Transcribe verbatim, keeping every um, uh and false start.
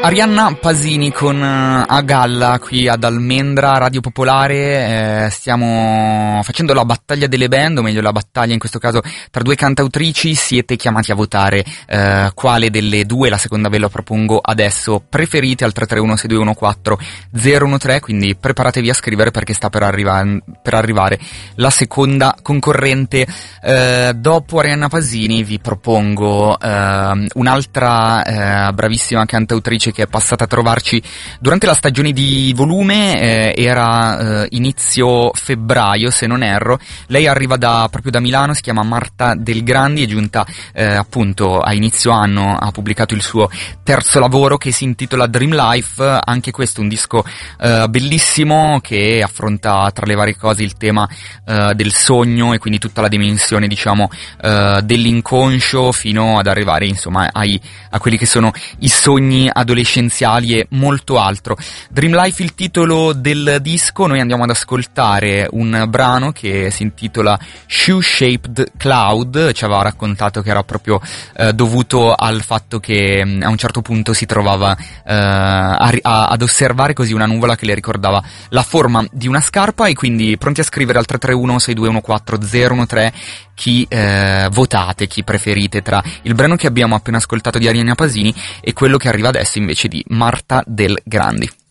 Arianna Pasini con uh, A Galla qui ad Almendra, Radio Popolare. Eh, stiamo facendo la battaglia delle band, o meglio la battaglia in questo caso tra due cantautrici. Siete chiamati a votare eh, quale delle due, la seconda ve la propongo adesso, preferite al tre tre uno sei due uno quattro zero uno tre, quindi preparatevi a scrivere perché sta per, arriva- per arrivare la seconda concorrente. Eh, dopo Arianna Pasini vi propongo eh, un'altra eh, bravissima cantautrice che è passata a trovarci durante la stagione di Volume, eh, era eh, inizio febbraio se non erro. Lei arriva da, proprio da Milano, si chiama Marta Del Grandi, è giunta eh, appunto a inizio anno, ha pubblicato il suo terzo lavoro che si intitola Dream Life, anche questo un disco eh, bellissimo che affronta tra le varie cose il tema eh, del sogno e quindi tutta la dimensione diciamo eh, dell'inconscio fino ad arrivare insomma ai, a quelli che sono i sogni adolescenziali e molto altro. Dream Life il titolo del disco. Noi andiamo ad ascoltare un brano che si intitola Shoe Shaped Cloud. Ci aveva raccontato che era proprio eh, dovuto al fatto che mh, a un certo punto si trovava eh, a, a, ad osservare così una nuvola che le ricordava la forma di una scarpa, e quindi pronti a scrivere al tre tre uno sei due uno quattro zero uno tre chi eh, votate, chi preferite tra il brano che abbiamo appena ascoltato di Arianna Pasini e quello che arriva adesso invece di Marta Del Grandi.